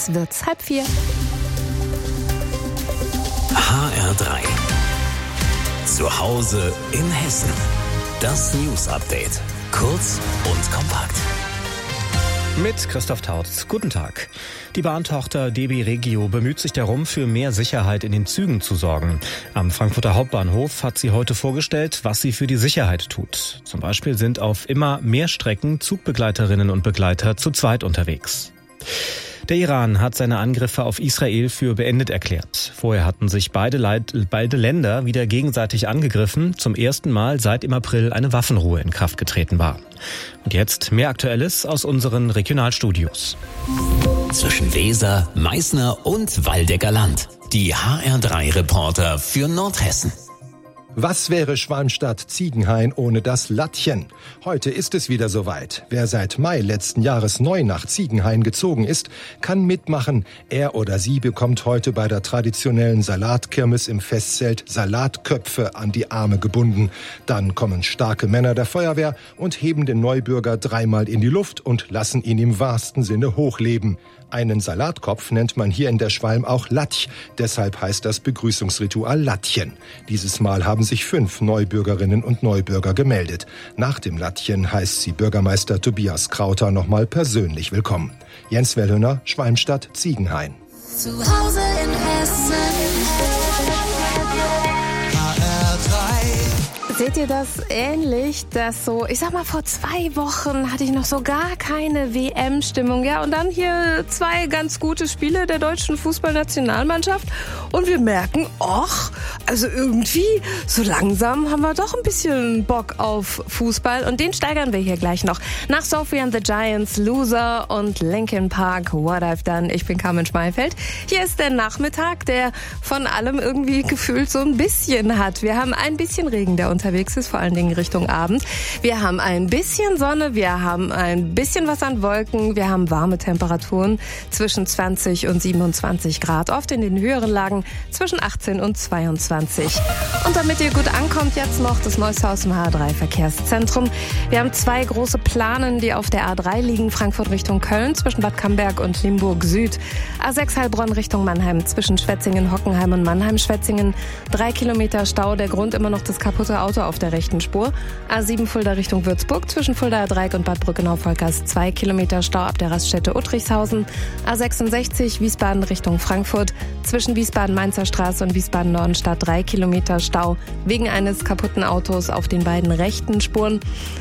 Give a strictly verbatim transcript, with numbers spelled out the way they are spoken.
Jetzt wird's halb vier. H R drei. Zu Hause in Hessen. Das News Update. Kurz und kompakt. Mit Christoph Tautz. Guten Tag. Die Bahntochter D B Regio bemüht sich darum, für mehr Sicherheit in den Zügen zu sorgen. Am Frankfurter Hauptbahnhof hat sie heute vorgestellt, was sie für die Sicherheit tut. Zum Beispiel sind auf immer mehr Strecken Zugbegleiterinnen und Begleiter zu zweit unterwegs. Der Iran hat seine Angriffe auf Israel für beendet erklärt. Vorher hatten sich beide, Leid, beide Länder wieder gegenseitig angegriffen. Zum ersten Mal seit im April eine Waffenruhe in Kraft getreten war. Und jetzt mehr Aktuelles aus unseren Regionalstudios. Zwischen Weser, Meißner und Waldecker Land. Die H R drei Reporter für Nordhessen. Was wäre Schwalmstadt-Ziegenhain ohne das Lattchen? Heute ist es wieder soweit. Wer seit Mai letzten Jahres neu nach Ziegenhain gezogen ist, kann mitmachen. Er oder sie bekommt heute bei der traditionellen Salatkirmes im Festzelt Salatköpfe an die Arme gebunden. Dann kommen starke Männer der Feuerwehr und heben den Neubürger dreimal in die Luft und lassen ihn im wahrsten Sinne hochleben. Einen Salatkopf nennt man hier in der Schwalm auch Latch. Deshalb heißt das Begrüßungsritual Lattchen. Dieses Mal haben sich fünf Neubürgerinnen und Neubürger gemeldet. Nach dem Lattchen heißt sie Bürgermeister Tobias Krauter nochmal persönlich willkommen. Jens Wellhöner, Schwalmstadt-Ziegenhain. Zu Hause in Hessen. H R drei. Seht ihr das ähnlich, dass so, ich sag mal, vor zwei Wochen hatte ich noch so gar keine W M-Stimmung, ja, und dann hier zwei ganz gute Spiele der deutschen Fußballnationalmannschaft und wir merken, och, also irgendwie, so langsam haben wir doch ein bisschen Bock auf Fußball und den steigern wir hier gleich noch. Nach Sophie and the Giants, Loser und Linkin Park, What I've Done. Ich bin Carmen Schmeifeld. Hier ist der Nachmittag, der von allem irgendwie gefühlt so ein bisschen hat. Wir haben ein bisschen Regen, der unterwegs ist, vor allen Dingen Richtung Abend. Wir haben ein bisschen Sonne, wir haben ein bisschen was an Wolken, wir haben warme Temperaturen zwischen zwanzig und siebenundzwanzig Grad, oft in den höheren Lagen zwischen achtzehn und zweiundzwanzig. Und damit ihr gut ankommt, jetzt noch das Neueste aus dem H R drei Verkehrszentrum. Wir haben zwei große Planen, die auf der A drei liegen, Frankfurt Richtung Köln, zwischen Bad Camberg und Limburg Süd. A sechs Heilbronn Richtung Mannheim, zwischen Schwetzingen, Hockenheim und Mannheim-Schwetzingen. Drei Kilometer Stau, der Grund immer noch das kaputte Auto auf der rechten Spur. A sieben Fulda Richtung Würzburg, zwischen Fuldaer Dreieck und Bad Brückenau-Volkers zwei Kilometer Stau ab der Raststätte Uttrichshausen. A sechsundsechzig Wiesbaden Richtung Frankfurt, zwischen Wiesbaden-Mainzer Straße und Wiesbaden-Nordenstadt drei Kilometer Stau wegen eines kaputten Autos auf den beiden rechten Spuren.